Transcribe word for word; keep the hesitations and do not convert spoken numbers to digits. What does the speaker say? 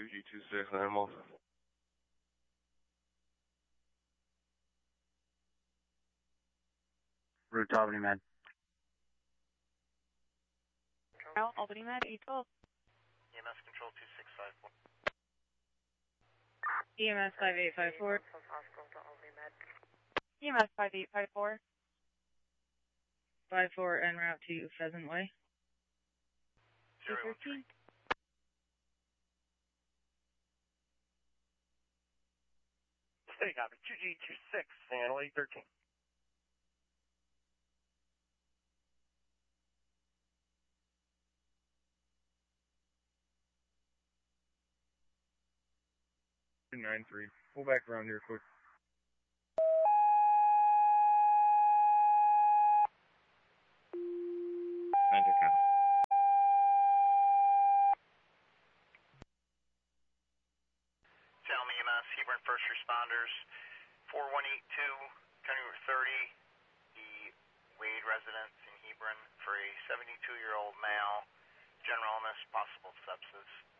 two G two six animals. Route to Albany Med. Albany Med, eight twelve. E M S control two six five four. E M S five eight five four. E M S five eight five four. five four en route to Pheasant Way. two thirteen. Steady copy, two G two six, handle eight thirteen. two nine three. Pull back around here quick. Nine two count. Salem E M S, Hebron First Responders, four one eight two, County Route thirty, the Wade residence in Hebron for a seventy-two-year-old male, general illness, possible sepsis.